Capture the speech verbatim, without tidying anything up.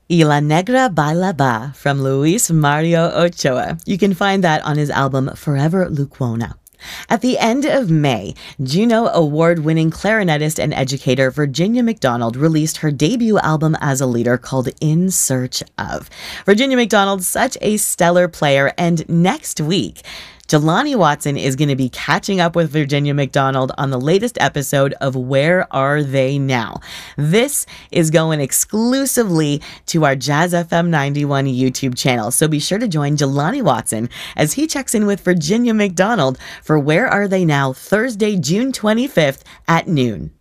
Y La Negra Baila Ba from Luis Mario Ochoa. You can find that on his album Forever Luquona. At the end of May, Juno Award-winning clarinetist and educator Virginia McDonald released her debut album as a leader called In Search Of. Virginia McDonald, such a stellar player, and next week, Jelani Watson is going to be catching up with Virginia McDonald on the latest episode of Where Are They Now? This is going exclusively to our Jazz F M ninety-one YouTube channel, so be sure to join Jelani Watson as he checks in with Virginia McDonald for Where Are They Now? Thursday, June twenty-fifth at noon.